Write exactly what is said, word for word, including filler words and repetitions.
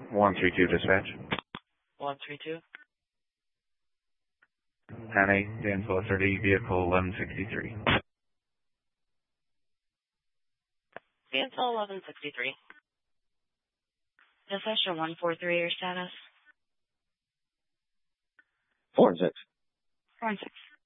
one three two dispatch. one three two. ten eight, Danville thirty, vehicle eleven sixty-three. Vehicle eleven sixty-three. Dispatcher one four three, your status? Four and six. Four and six.